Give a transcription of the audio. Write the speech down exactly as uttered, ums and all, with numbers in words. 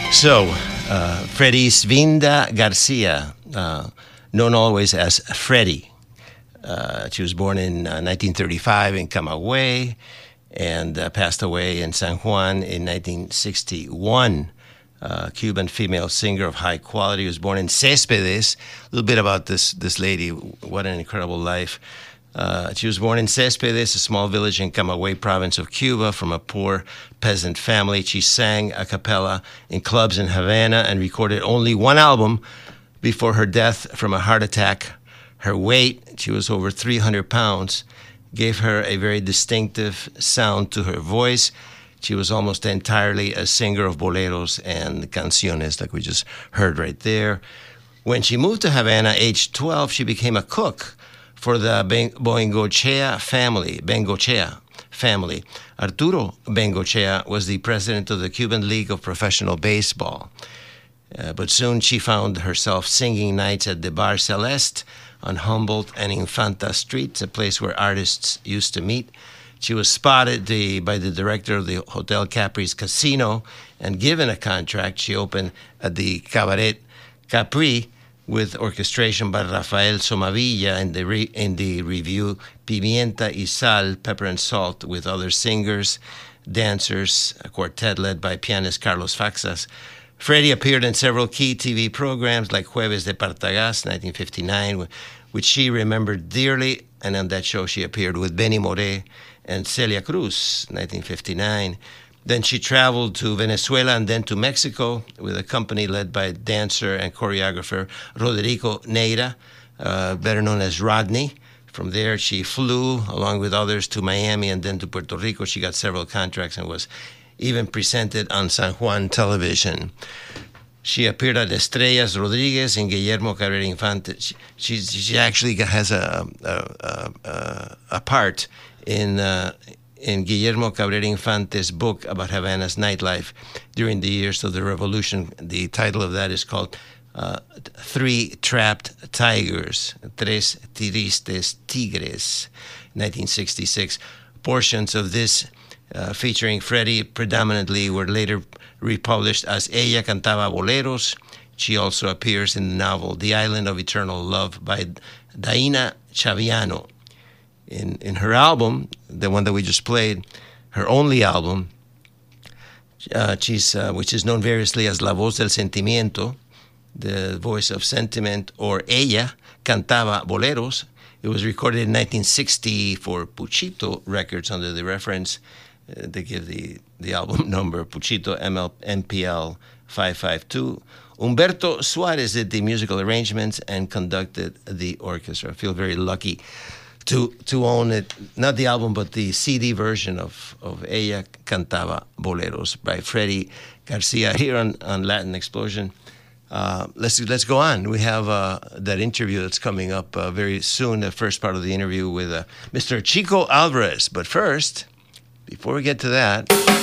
So, uh, Freddie Svinda Garcia, uh, known always as Freddie. Uh, she was born in uh, nineteen thirty-five in Camagüey and uh, passed away in San Juan in nineteen sixty-one. Uh, Cuban female singer of high quality, was born in Céspedes. A little bit about this this lady. What an incredible life. Uh, she was born in Céspedes, a small village in Camagüey province of Cuba, from a poor peasant family. She sang a cappella in clubs in Havana and recorded only one album before her death from a heart attack. Her weight, she was over three hundred pounds, gave her a very distinctive sound to her voice. She was almost entirely a singer of boleros and canciones, like we just heard right there. When she moved to Havana, age twelve, she became a cook for the ben- Bengochea family, Bengochea family. Arturo Bengochea was the president of the Cuban League of Professional Baseball. Uh, but soon she found herself singing nights at the Bar Celeste on Humboldt and Infanta Streets, a place where artists used to meet. She was spotted the, by the director of the Hotel Capri's casino and given a contract. She opened at the Cabaret Capri with orchestration by Rafael Somavilla in the, re, in the review Pimienta y Sal, Pepper and Salt, with other singers, dancers, a quartet led by pianist Carlos Faxas. Freddie appeared in several key T V programs like Jueves de Partagas, nineteen fifty-nine, which she remembered dearly, and on that show she appeared with Benny Moré and Celia Cruz, nineteen fifty-nine. Then she traveled to Venezuela and then to Mexico with a company led by dancer and choreographer Rodrigo Neira, uh, better known as Rodney. From there, she flew, along with others, to Miami and then to Puerto Rico. She got several contracts and was even presented on San Juan television. She appeared at Estrellas Rodriguez in Guillermo Cabrera Infante. She, she, she actually has a, a, a, a part in... Uh, in Guillermo Cabrera Infante's book about Havana's nightlife during the years of the revolution. The title of that is called uh, Three Trapped Tigers, Tres Tristes Tigres, nineteen sixty-six. Portions of this uh, featuring Freddie predominantly were later republished as Ella Cantaba Boleros. She also appears in the novel The Island of Eternal Love by Daina Chaviano. In in her album, the one that we just played, her only album, uh, she's, uh, which is known variously as La Voz del Sentimiento, the voice of sentiment, or Ella Cantaba Boleros. It was recorded in nineteen sixty for Puchito Records under the reference. Uh, they give the, the album number, Puchito M P L five five two. Humberto Suarez did the musical arrangements and conducted the orchestra. I feel very lucky to to own it, not the album, but the C D version of, of Ella Cantaba Boleros by Freddie Garcia here on, on Latin Explosion. Uh, let's let's go on. We have uh, that interview that's coming up uh, very soon, the first part of the interview with uh, Mister Chico Alvarez. But first, before we get to that...